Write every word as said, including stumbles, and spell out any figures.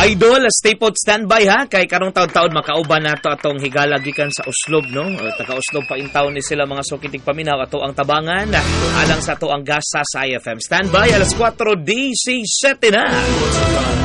Idol, stay put standby ha. Kay karong taon-taon makauban nato atong higala gikan sa Uslob, no? Taga-Uslob pa in town ni sila mga sukitig paminaw ato ang tabangan. Alang sa ato ang gas sa I F M. Standby, alas four D C seven na.